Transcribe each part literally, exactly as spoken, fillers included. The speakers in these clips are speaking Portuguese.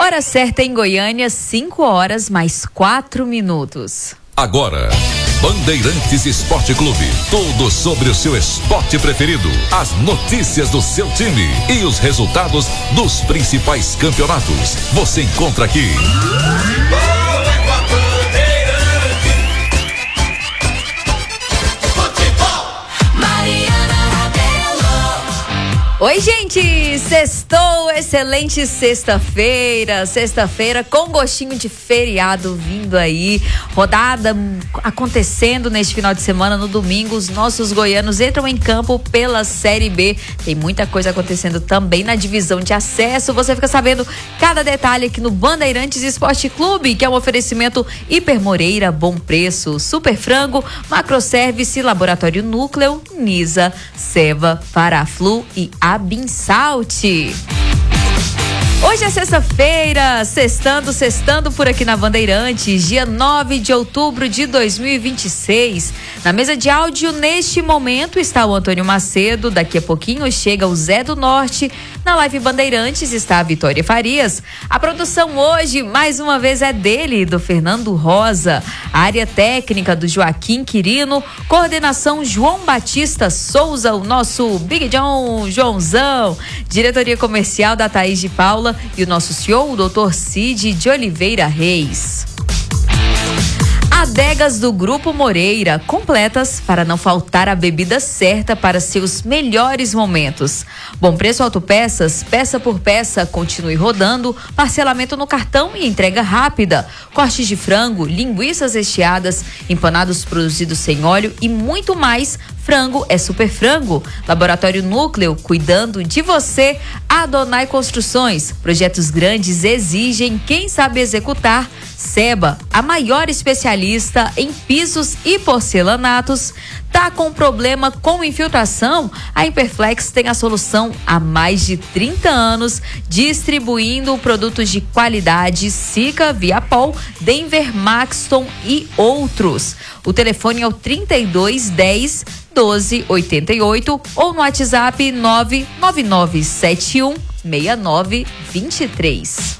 Hora certa em Goiânia, cinco horas mais quatro minutos. Agora, Bandeirantes Esporte Clube. Tudo sobre o seu esporte preferido. As notícias do seu time e os resultados dos principais campeonatos. Você encontra aqui. Oi, gente! Sextou, excelente sexta-feira. Sexta-feira com gostinho de feriado vindo aí. Rodada acontecendo neste final de semana. No domingo, os nossos goianos entram em campo pela Série B. Tem muita coisa acontecendo também na divisão de acesso. Você fica sabendo cada detalhe aqui no Bandeirantes Esporte Clube, que é um oferecimento Hiper Moreira, Bom Preço, Super Frango, Macroservice, Laboratório Núcleo, Nisa, Seva, Paraflu e Abinsalte. Hoje é sexta-feira, sextando, sextando por aqui na Bandeirantes, dia nove de outubro de dois mil e vinte e seis. Na mesa de áudio, neste momento, está o Antônio Macedo. Daqui a pouquinho chega o Zé do Norte. Na live Bandeirantes está a Vitória Farias. A produção hoje, mais uma vez, é dele, do Fernando Rosa. A área técnica do Joaquim Quirino. Coordenação João Batista Souza, o nosso Big John, Joãozão. Diretoria comercial da Thaís de Paula. E o nosso C E O, o doutor Cid de Oliveira Reis. Adegas do Grupo Moreira, completas para não faltar a bebida certa para seus melhores momentos. Bom Preço Autopeças, peça por peça, continue rodando, parcelamento no cartão e entrega rápida. Cortes de frango, linguiças recheadas, empanados produzidos sem óleo e muito mais. Frango é Super Frango. Laboratório Núcleo, cuidando de você. Adonai Construções, projetos grandes exigem quem sabe executar. Seba, a maior especialista em pisos e porcelanatos. Tá com problema com infiltração? A Imperflex tem a solução há mais de trinta anos, distribuindo produtos de qualidade Sica, Viapol, Denver, Maxton e outros. O telefone é o trinta e dois dez, doze oitenta e oito ou no WhatsApp nove nove nove sete um seis nove dois três.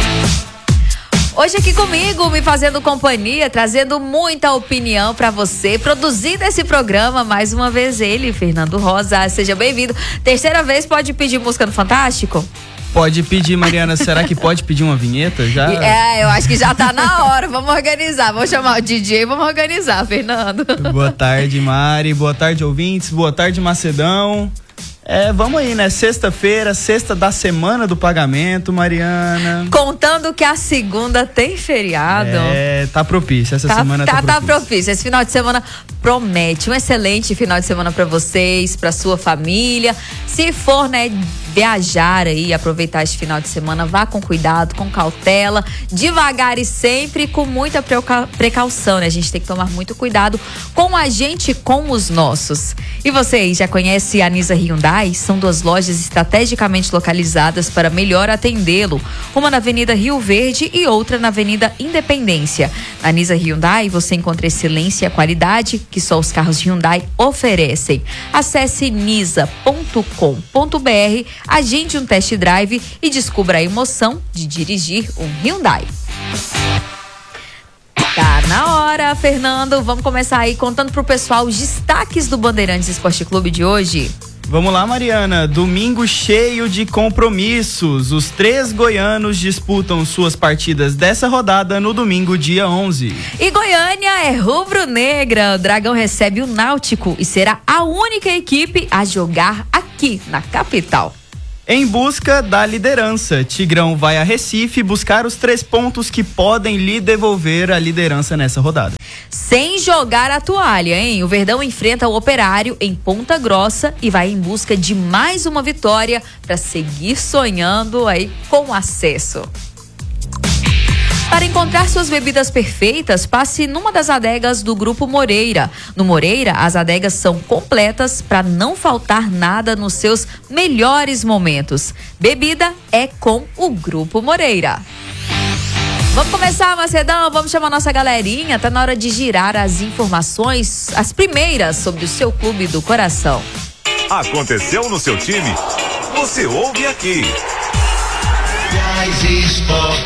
Hoje aqui comigo, me fazendo companhia, trazendo muita opinião pra você, produzindo esse programa, mais uma vez ele, Fernando Rosa, seja bem-vindo. Terceira vez, pode pedir música no Fantástico? Pode pedir, Mariana, será que pode pedir uma vinheta já? É, eu acho que já tá na hora, vamos organizar, vamos chamar o D J, vamos organizar, Fernando. Boa tarde, Mari, boa tarde, ouvintes, boa tarde, Macedão. É, vamos aí, né? Sexta-feira, sexta da semana do pagamento, Mariana. Contando que a segunda tem feriado. É, tá propício, essa tá, semana tá, tá propício. Tá propício, esse final de semana promete um excelente final de semana pra vocês, pra sua família. Se for, né, viajar aí, aproveitar esse final de semana, vá com cuidado, com cautela, devagar e sempre com muita precaução, né? A gente tem que tomar muito cuidado com a gente e com os nossos. E vocês já conhecem a Nisa Hyundai? São duas lojas estrategicamente localizadas para melhor atendê-lo. Uma na Avenida Rio Verde e outra na Avenida Independência. Na Nisa Hyundai você encontra excelência e a qualidade que só os carros Hyundai oferecem. Acesse nisa ponto com ponto br, agende um test drive e descubra a emoção de dirigir um Hyundai. Tá na hora, Fernando. Vamos começar aí contando pro pessoal os destaques do Bandeirantes Esporte Clube de hoje. Vamos lá, Mariana. Domingo cheio de compromissos. Os três goianos disputam suas partidas dessa rodada no domingo, dia onze. E Goiânia é rubro-negra. O Dragão recebe o Náutico e será a única equipe a jogar aqui na capital. Em busca da liderança, Tigrão vai a Recife buscar os três pontos que podem lhe devolver a liderança nessa rodada. Sem jogar a toalha, hein? O Verdão enfrenta o Operário em Ponta Grossa e vai em busca de mais uma vitória para seguir sonhando aí com acesso. Para encontrar suas bebidas perfeitas, passe numa das adegas do Grupo Moreira. No Moreira, as adegas são completas para não faltar nada nos seus melhores momentos. Bebida é com o Grupo Moreira. Vamos começar, Macedão, vamos chamar nossa galerinha. Tá na hora de girar as informações, as primeiras sobre o seu clube do coração. Aconteceu no seu time? Você ouve aqui. Mais esporte.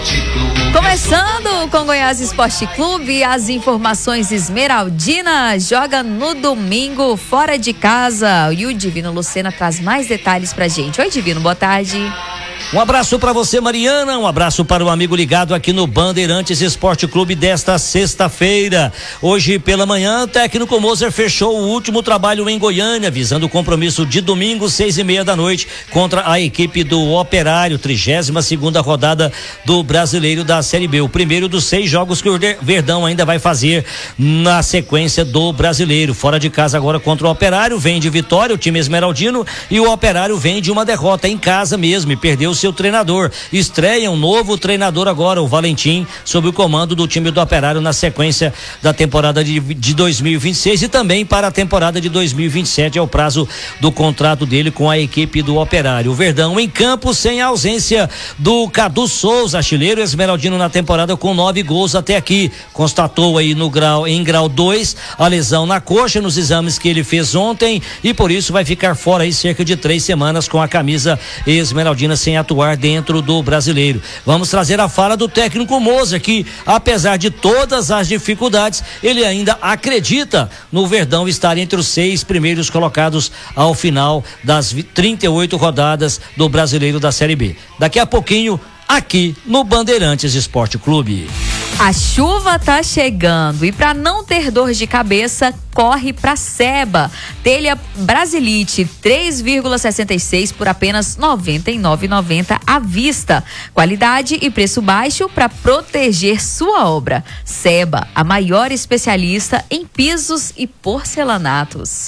Começando com Goiás Esporte Clube, as informações. Esmeraldina joga no domingo fora de casa e o Divino Lucena traz mais detalhes pra gente. Oi, Divino, boa tarde. Um abraço para você, Mariana, um abraço para o amigo ligado aqui no Bandeirantes Esporte Clube desta sexta-feira. Hoje pela manhã, o técnico Moser fechou o último trabalho em Goiânia, visando o compromisso de domingo, seis e meia da noite, contra a equipe do Operário, trigésima segunda rodada do Brasileiro da Série B. O primeiro dos seis jogos que o Verdão ainda vai fazer na sequência do Brasileiro. Fora de casa agora contra o Operário, vem de vitória o time esmeraldino, e o Operário vem de uma derrota em casa mesmo e perdeu seu treinador. Estreia um novo treinador agora, o Valentim, sob o comando do time do Operário na sequência da temporada de, de dois mil e vinte e seis e também para a temporada de dois mil e vinte e sete, é o prazo do contrato dele com a equipe do Operário. O Verdão em campo sem a ausência do Cadu Souza, artilheiro esmeraldino na temporada com nove gols até aqui. Constatou aí no grau, em grau dois, a lesão na coxa nos exames que ele fez ontem e por isso vai ficar fora aí cerca de três semanas com a camisa esmeraldina sem atuar dentro do Brasileiro. Vamos trazer a fala do técnico Moser, que apesar de todas as dificuldades, ele ainda acredita no Verdão estar entre os seis primeiros colocados ao final das trinta e oito rodadas do Brasileiro da Série B. Daqui a pouquinho, aqui no Bandeirantes Esporte Clube. A chuva tá chegando e para não ter dor de cabeça, corre pra Seba. Telha Brasilite três vírgula sessenta e seis por apenas noventa e nove reais e noventa centavos à vista. Qualidade e preço baixo para proteger sua obra. Seba, a maior especialista em pisos e porcelanatos.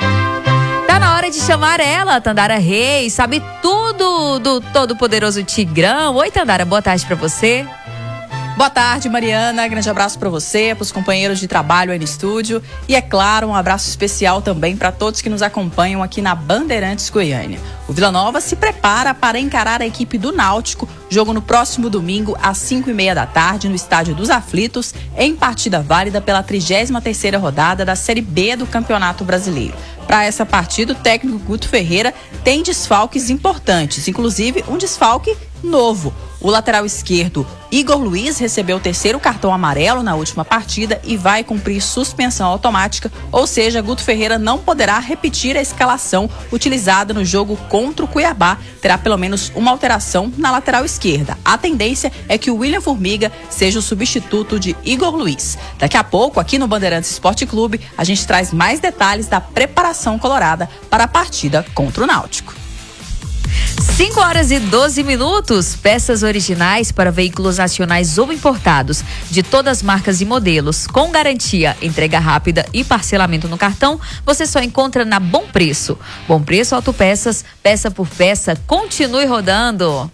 Tá na hora de chamar ela, Tandara Reis, sabe tudo do todo-poderoso Tigrão. Oi, Tandara, boa tarde pra você. Boa tarde, Mariana, grande abraço para você, para os companheiros de trabalho aí no estúdio e, é claro, um abraço especial também para todos que nos acompanham aqui na Bandeirantes Goiânia. O Vila Nova se prepara para encarar a equipe do Náutico, jogo no próximo domingo às cinco e meia da tarde no Estádio dos Aflitos, em partida válida pela trigésima terceira rodada da Série B do Campeonato Brasileiro. Para essa partida, o técnico Guto Ferreira tem desfalques importantes, inclusive um desfalque novo. O lateral esquerdo Igor Luiz recebeu o terceiro cartão amarelo na última partida e vai cumprir suspensão automática, ou seja, Guto Ferreira não poderá repetir a escalação utilizada no jogo contra o Cuiabá. Terá pelo menos uma alteração na lateral esquerda. A tendência é que o William Formiga seja o substituto de Igor Luiz. Daqui a pouco, aqui no Bandeirantes Esporte Clube, a gente traz mais detalhes da preparação colorada para a partida contra o Náutico. cinco horas e doze minutos, peças originais para veículos nacionais ou importados, de todas as marcas e modelos, com garantia, entrega rápida e parcelamento no cartão, você só encontra na Bom Preço. Bom Preço Autopeças, peça por peça, continue rodando.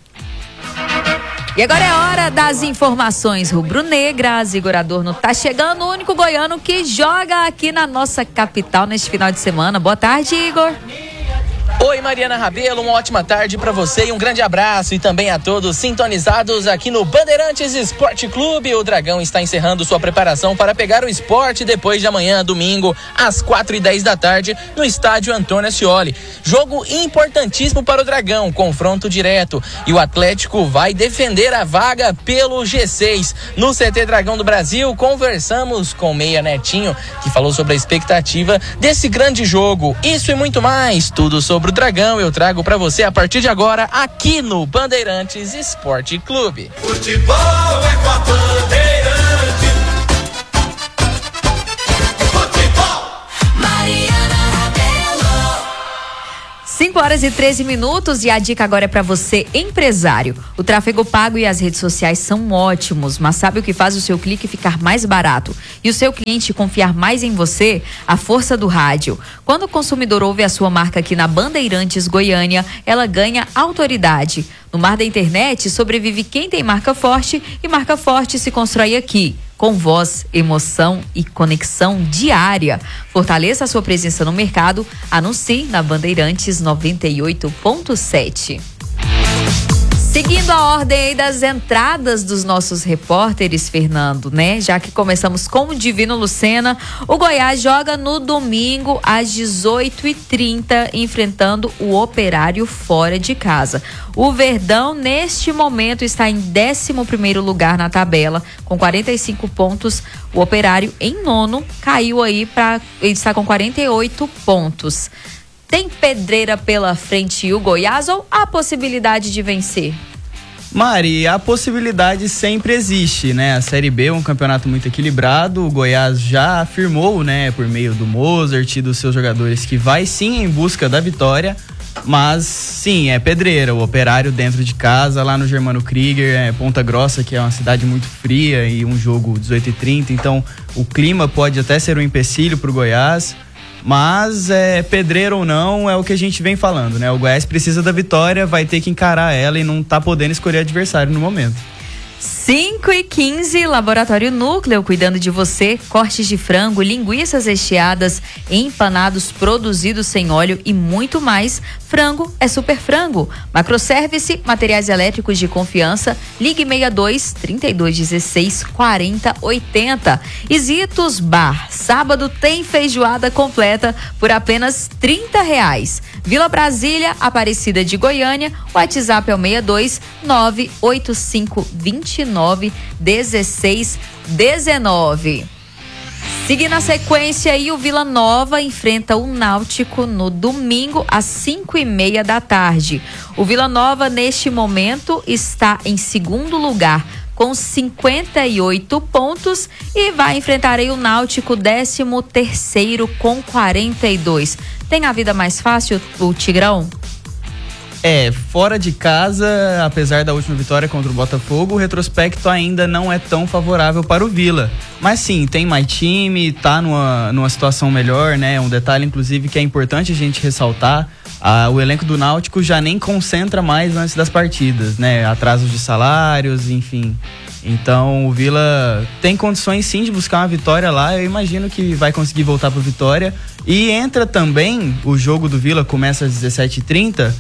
E agora é hora das informações rubro-negras. Igor Adorno tá chegando, o único goiano que joga aqui na nossa capital neste final de semana. Boa tarde, Igor. Oi, Mariana Rabelo, uma ótima tarde para você e um grande abraço e também a todos sintonizados aqui no Bandeirantes Esporte Clube. O Dragão está encerrando sua preparação para pegar o esporte depois de amanhã, domingo, às quatro e dez da tarde, no estádio Antônio Ascioli. Jogo importantíssimo para o Dragão, confronto direto. E o Atlético vai defender a vaga pelo G seis. No C T Dragão do Brasil, conversamos com o Meia Netinho, que falou sobre a expectativa desse grande jogo. Isso e muito mais, tudo sobre o Dragão eu trago pra você a partir de agora aqui no Bandeirantes Esporte Clube. Futebol é com a Bandeirante. Futebol. Mariana Rabelo. cinco horas e treze minutos e a dica agora é para você, empresário. O tráfego pago e as redes sociais são ótimos, mas sabe o que faz o seu clique ficar mais barato e o seu cliente confiar mais em você? A força do rádio. Quando o consumidor ouve a sua marca aqui na Bandeirantes Goiânia, ela ganha autoridade. No mar da internet, sobrevive quem tem marca forte e marca forte se constrói aqui. Com voz, emoção e conexão diária. Fortaleça a sua presença no mercado. Anuncie na Bandeirantes noventa e oito ponto sete. Seguindo a ordem aí das entradas dos nossos repórteres, Fernando, né? Já que começamos com o Divino Lucena, o Goiás joga no domingo às dezoito e trinta, enfrentando o Operário fora de casa. O Verdão, neste momento, está em décimo primeiro lugar na tabela, com quarenta e cinco pontos. O Operário, em nono, caiu aí para... ele está com quarenta e oito pontos. Tem pedreira pela frente e o Goiás ou há possibilidade de vencer? Mari, a possibilidade sempre existe, né? A Série B é um campeonato muito equilibrado, o Goiás já afirmou, né, por meio do Mozart e dos seus jogadores, que vai sim em busca da vitória, mas sim, é pedreira, o Operário dentro de casa, lá no Germano Krieger, é Ponta Grossa, que é uma cidade muito fria e um jogo dezoito e trinta, então o clima pode até ser um empecilho pro Goiás. Mas é, pedreiro ou não, é o que a gente vem falando, né? O Goiás precisa da vitória, vai ter que encarar ela e não tá podendo escolher adversário no momento. cinco e quinze, Laboratório Núcleo, cuidando de você. Cortes de frango, linguiças recheadas, empanados produzidos sem óleo e muito mais. Frango é Super Frango. Macroservice, materiais elétricos de confiança. Ligue sessenta e dois, trinta e dois, dezesseis, quarenta, oitenta. Isitos Bar, sábado tem feijoada completa por apenas trinta reais. Vila Brasília, Aparecida de Goiânia, o WhatsApp é o sessenta e dois, nove oito cinco, vinte e nove, dezesseis, dezenove. Seguindo a sequência aí, o Vila Nova enfrenta o Náutico no domingo às cinco e meia da tarde. O Vila Nova, neste momento, está em segundo lugar com cinquenta e oito pontos e vai enfrentar aí o Náutico, décimo terceiro com quarenta e dois. Tem a vida mais fácil, o Tigrão? É, fora de casa, apesar da última vitória contra o Botafogo, o retrospecto ainda não é tão favorável para o Vila. Mas sim, tem mais time, tá numa, numa situação melhor, né? Um detalhe, inclusive, que é importante a gente ressaltar, ah, o elenco do Náutico já nem concentra mais antes das partidas, né? Atrasos de salários, enfim. Então o Vila tem condições sim de buscar uma vitória lá, eu imagino que vai conseguir voltar para Vitória. E entra também, o jogo do Vila começa às dezessete e trinta,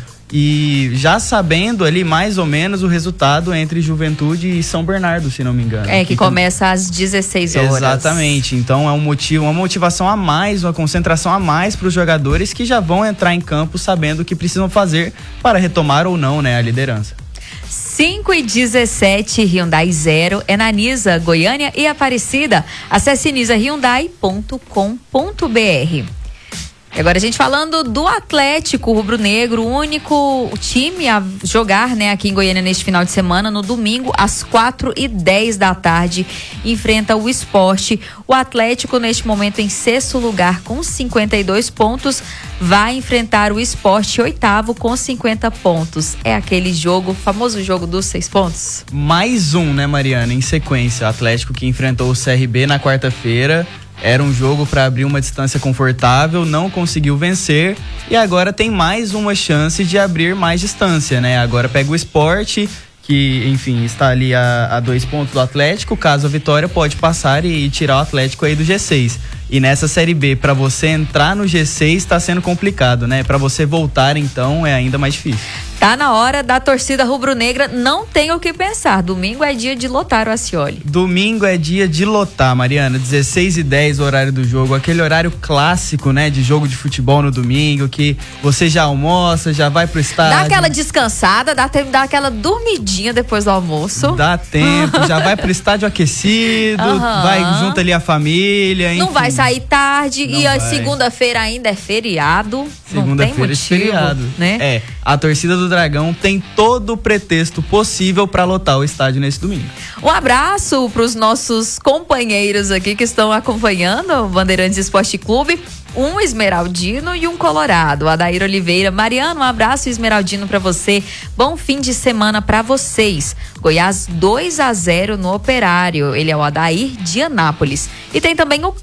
e já sabendo ali mais ou menos o resultado entre Juventude e São Bernardo, se não me engano. É, que, que começa tam... às dezesseis horas. Exatamente, então é um motivo, uma motivação a mais, uma concentração a mais para os jogadores que já vão entrar em campo sabendo o que precisam fazer para retomar ou não, né, a liderança. cinco e dezessete, Hyundai Zero, é na Nisa, Goiânia e Aparecida. Acesse nisa hyundai ponto com ponto br. Agora a gente falando do Atlético Rubro-Negro, o único time a jogar, né, aqui em Goiânia neste final de semana, no domingo, às quatro e dez da tarde, enfrenta o Sport. O Atlético, neste momento, em sexto lugar com cinquenta e dois pontos, vai enfrentar o Sport, oitavo, com cinquenta pontos. É aquele jogo, famoso jogo dos seis pontos? Mais um, né, Mariana, em sequência. O Atlético que enfrentou o C R B na quarta-feira. Era um jogo para abrir uma distância confortável, não conseguiu vencer e agora tem mais uma chance de abrir mais distância, né? Agora pega o Sport, que, enfim, está ali a, a dois pontos do Atlético. Caso a vitória, pode passar e, e tirar o Atlético aí do G seis. E nessa Série B, para você entrar no G seis está sendo complicado, né? Para você voltar, então, é ainda mais difícil. Tá na hora da torcida rubro-negra, não tem o que pensar. Domingo é dia de lotar o Ascioli. Domingo é dia de lotar, Mariana. dezesseis e dez o horário do jogo. Aquele horário clássico, né? De jogo de futebol no domingo, que você já almoça, já vai pro estádio. Dá aquela descansada, dá tempo, dá aquela dormidinha depois do almoço. Dá tempo, já vai pro estádio aquecido, uhum. Vai junto ali a família, enfim. Não vai sair tarde não e a vai. Segunda-feira ainda é feriado. Segunda-feira é feriado, né? É, a torcida do Dragão tem todo o pretexto possível para lotar o estádio nesse domingo. Um abraço para os nossos companheiros aqui que estão acompanhando o Bandeirantes Esporte Clube. Um esmeraldino e um colorado. Adair Oliveira. Mariano, um abraço esmeraldino para você. Bom fim de semana para vocês. Goiás dois a zero no Operário. Ele é o Adair de Anápolis. E tem também o